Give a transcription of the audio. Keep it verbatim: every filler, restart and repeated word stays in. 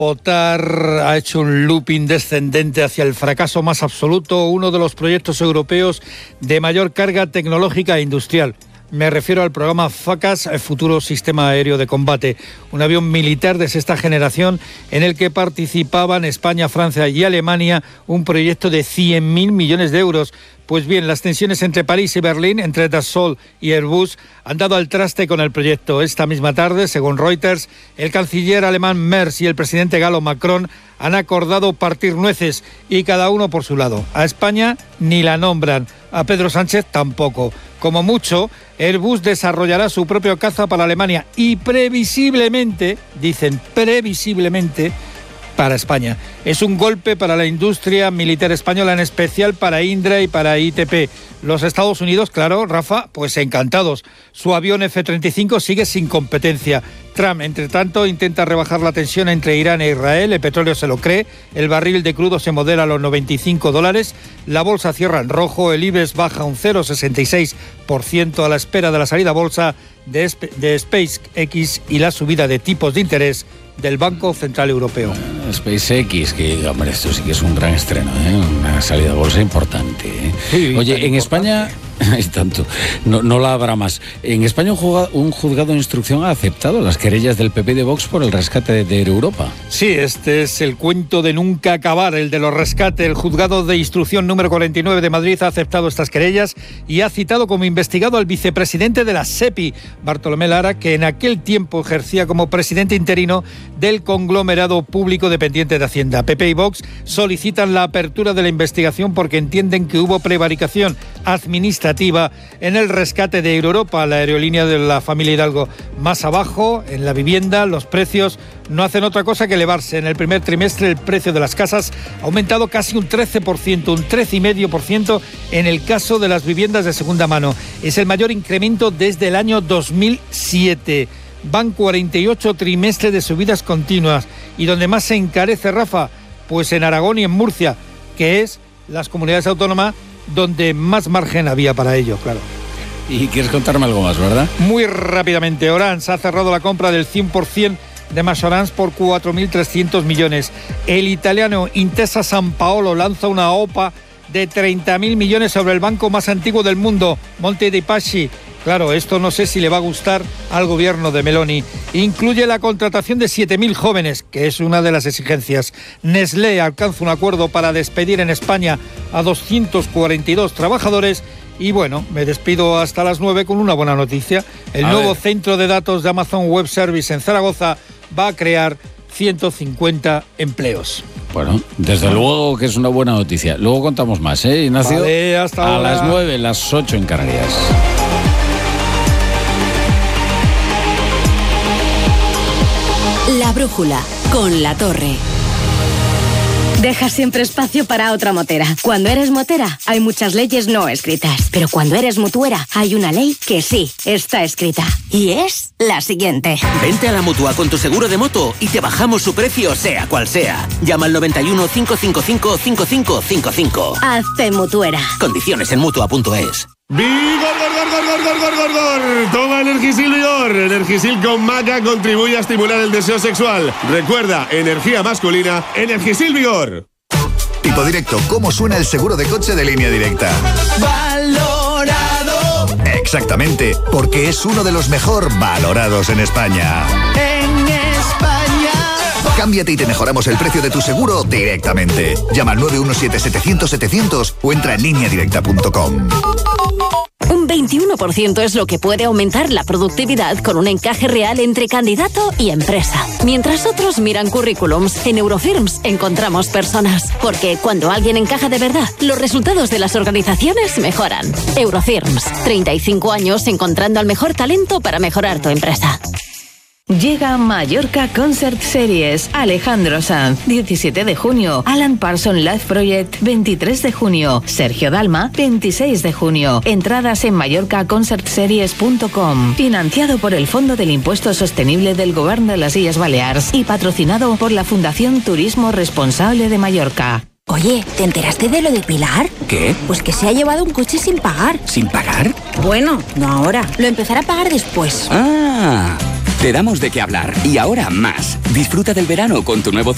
Votar ha hecho un looping descendente hacia el fracaso más absoluto, uno de los proyectos europeos de mayor carga tecnológica e industrial. Me refiero al programa FACAS, el futuro sistema aéreo de combate, un avión militar de sexta generación en el que participaban España, Francia y Alemania, un proyecto de cien mil millones de euros. Pues bien, las tensiones entre París y Berlín, entre Dassault y Airbus, han dado al traste con el proyecto. Esta misma tarde, según Reuters, el canciller alemán Merz y el presidente galo Macron han acordado partir nueces y cada uno por su lado. A España ni la nombran, a Pedro Sánchez tampoco. Como mucho, Airbus desarrollará su propio caza para Alemania y previsiblemente, dicen previsiblemente, para España. Es un golpe para la industria militar española, en especial para Indra y para I T P. Los Estados Unidos, claro, Rafa, pues encantados. Su avión F treinta y cinco sigue sin competencia. Trump, entre tanto, intenta rebajar la tensión entre Irán e Israel. El petróleo se lo cree. El barril de crudo se modera a los noventa y cinco dólares. La bolsa cierra en rojo. El IBEX baja un cero coma sesenta y seis por ciento a la espera de la salida a bolsa de, Sp- de SpaceX y la subida de tipos de interés del Banco Central Europeo. SpaceX, que hombre, esto sí que es un gran estreno, ¿eh? Una salida a bolsa importante, ¿eh? Sí, Oye, en España hay tanto, no, no la habrá más. En España un juzgado, un juzgado de instrucción ha aceptado las querellas del P P de Vox por el rescate de, de Aereuropa. Sí, este es el cuento de nunca acabar, el de los rescates. El juzgado de instrucción número cuarenta y nueve de Madrid ha aceptado estas querellas y ha citado como investigado al vicepresidente de la SEPI, Bartolomé Lara, que en aquel tiempo ejercía como presidente interino del conglomerado público dependiente de Hacienda. P P y Vox solicitan la apertura de la investigación porque entienden que hubo prevaricación administrativa en el rescate de Aereuropa, la aerolínea de la familia Hidalgo. Más abajo, en la vivienda, los precios no hacen otra cosa que elevarse. En el primer trimestre el precio de las casas ha aumentado casi un trece por ciento, un trece coma cinco por ciento en el caso de las viviendas de segunda mano. Es el mayor incremento desde el año dos mil siete. Van cuarenta y ocho trimestres de subidas continuas. ¿Y donde más se encarece, Rafa? Pues en Aragón y en Murcia, que es las comunidades autónomas donde más margen había para ello, claro. Y quieres contarme algo más, ¿verdad? Muy rápidamente, Orange ha cerrado la compra del cien por ciento de Majorans por cuatro mil trescientos millones. El italiano Intesa Sanpaolo lanza una OPA de treinta mil millones sobre el banco más antiguo del mundo, Monte dei Paschi. Claro, esto no sé si le va a gustar al gobierno de Meloni. Incluye la contratación de siete mil jóvenes, que es una de las exigencias. Nestlé alcanza un acuerdo para despedir en España a doscientos cuarenta y dos trabajadores. Y bueno, me despido hasta las nueve con una buena noticia. El a nuevo ver. centro de datos de Amazon Web Service en Zaragoza va a crear ciento cincuenta empleos. Bueno, desde luego que es una buena noticia. Luego contamos más, ¿eh, Ignacio? Vale, hasta a ahora. las nueve, las ocho en Canarias. La brújula, con La Torre. Deja siempre espacio para otra motera. Cuando eres motera, hay muchas leyes no escritas. Pero cuando eres mutuera, hay una ley que sí está escrita. Y es la siguiente. Vente a la Mutua con tu seguro de moto y te bajamos su precio sea cual sea. Llama al noventa y uno, cinco cinco cinco, cinco cinco cinco cinco. Hazte mutuera. Condiciones en mutua punto es. ¡Vigor, gor, gor, gor, gor, gor, gor, gor! Toma Energisil Vigor. Energisil con maca contribuye a estimular el deseo sexual. Recuerda, energía masculina, Energisil Vigor. Tipo Directo, ¿cómo suena el seguro de coche de Línea Directa? Valorado. Exactamente, porque es uno de los mejor valorados en España. En España. Cámbiate y te mejoramos el precio de tu seguro directamente. Llama al nueve uno siete, setecientos, setecientos o entra en línea directa punto com. Un veintiuno por ciento es lo que puede aumentar la productividad con un encaje real entre candidato y empresa. Mientras otros miran currículums, en Eurofirms encontramos personas. Porque cuando alguien encaja de verdad, los resultados de las organizaciones mejoran. Eurofirms, treinta y cinco años encontrando al mejor talento para mejorar tu empresa. Llega Mallorca Concert Series, Alejandro Sanz, diecisiete de junio, Alan Parsons Live Project, veintitrés de junio, Sergio Dalma, veintiséis de junio. Entradas en mallorca concert series punto com, financiado por el Fondo del Impuesto Sostenible del Gobierno de las Illes Balears y patrocinado por la Fundación Turismo Responsable de Mallorca. Oye, ¿te enteraste de lo de Pilar? ¿Qué? Pues que se ha llevado un coche sin pagar. ¿Sin pagar? Bueno, no ahora, lo empezará a pagar después. Ah, te damos de qué hablar y ahora más. Disfruta del verano con tu nuevo